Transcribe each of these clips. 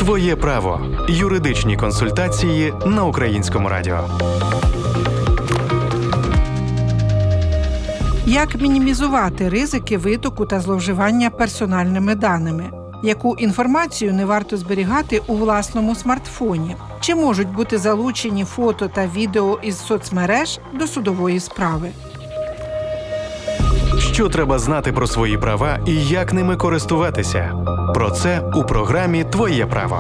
Твоє право. Юридичні консультації на Українському радіо. Як мінімізувати ризики витоку та зловживання персональними даними? Яку інформацію не варто зберігати у власному смартфоні? Чи можуть бути залучені фото та відео із соцмереж до судової справи? Що треба знати про свої права і як ними користуватися? Про це у програмі «Твоє право».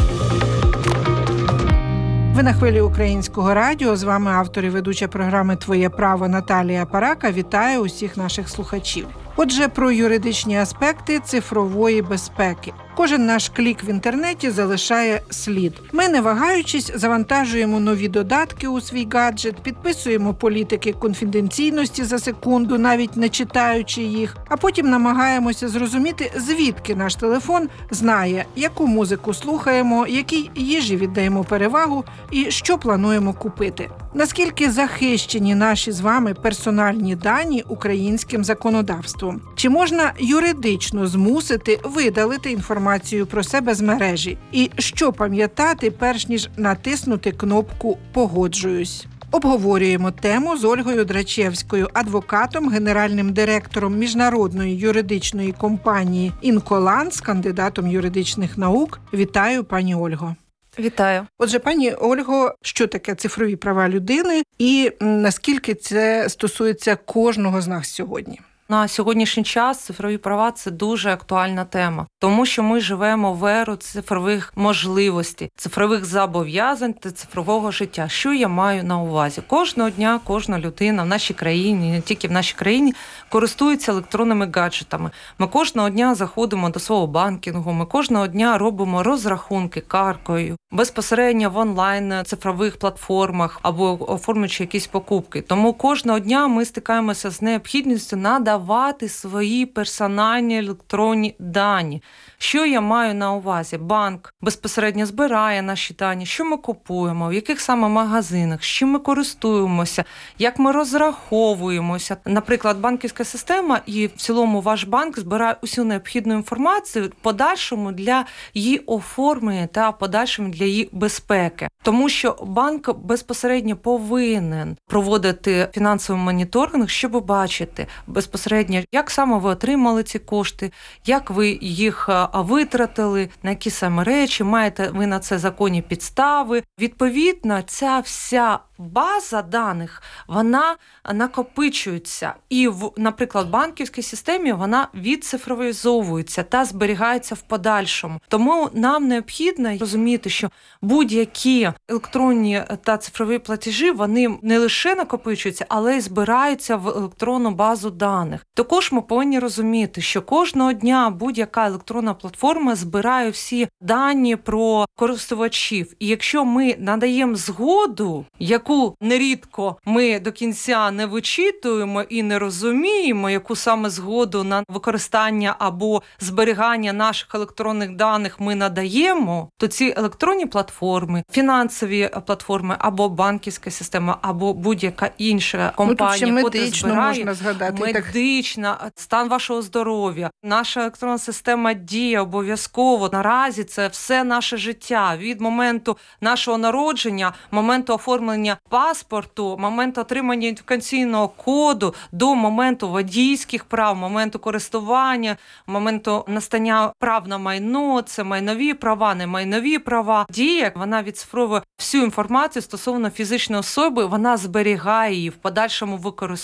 Ви на хвилі Українського радіо. З вами автор і ведуча програми «Твоє право» Наталія Парака. Вітаю усіх наших слухачів. Отже, про юридичні аспекти цифрової безпеки. Кожен наш клік в інтернеті залишає слід. Ми, не вагаючись, завантажуємо нові додатки у свій гаджет, підписуємо політики конфіденційності за секунду, навіть не читаючи їх, а потім намагаємося зрозуміти, звідки наш телефон знає, яку музику слухаємо, якій їжі віддаємо перевагу і що плануємо купити. Наскільки захищені наші з вами персональні дані українським законодавством? Чи можна юридично змусити видалити інформацію про себе з мережі? І що пам'ятати, перш ніж натиснути кнопку «Погоджуюсь»? Обговорюємо тему з Ольгою Драчевською, адвокатом, генеральним директором міжнародної юридичної компанії «Інколанс», кандидатом юридичних наук. Вітаю, пані Ольго. Вітаю. Отже, пані Ольго, що таке цифрові права людини і наскільки це стосується кожного з нас сьогодні? На сьогоднішній час цифрові права – це дуже актуальна тема, тому що ми живемо в еру цифрових можливостей, цифрових зобов'язань та цифрового життя. Що я маю на увазі? Кожного дня, кожна людина в нашій країні, не тільки в нашій країні, користується електронними гаджетами. Ми кожного дня заходимо до свого банкінгу, ми кожного дня робимо розрахунки карткою, безпосередньо в онлайн цифрових платформах або оформлюючи якісь покупки. Тому кожного дня ми стикаємося з необхідністю надавати свої персональні електронні дані. Що я маю на увазі? Банк безпосередньо збирає наші дані, що ми купуємо, в яких саме магазинах, з чим ми користуємося, як ми розраховуємося. Наприклад, банківська система і в цілому ваш банк збирає усю необхідну інформацію в подальшому для її оформлення та в подальшому для її безпеки. Тому що банк безпосередньо повинен проводити фінансовий моніторинг, щоб бачити безпосередньо, як саме ви отримали ці кошти, як ви їх витратили, на які саме речі, маєте ви на це законні підстави. Відповідно, ця вся база даних, вона накопичується. І, наприклад, в банківській системі вона відцифровізовується та зберігається в подальшому. Тому нам необхідно розуміти, що будь-які електронні та цифрові платежі, вони не лише накопичуються, але й збираються в електронну базу даних. Також ми повинні розуміти, що кожного дня будь-яка електронна платформа збирає всі дані про користувачів. І якщо ми надаємо згоду, яку нерідко ми до кінця не вичитуємо і не розуміємо, яку саме згоду на використання або зберігання наших електронних даних ми надаємо, то ці електронні платформи, фінансові платформи або банківська система, або будь-яка інша компанія, яка збирає, можна згадати, медична, стан вашого здоров'я, наша електронна система діє обов'язково. Наразі це все наше життя. Від моменту нашого народження, моменту оформлення паспорту, моменту отримання ідентифікаційного коду до моменту водійських прав, моменту користування, моменту настання прав на майно, це майнові права, не майнові права. Дія, вона відцифровує всю інформацію стосовно фізичної особи, вона зберігає її в подальшому використанні.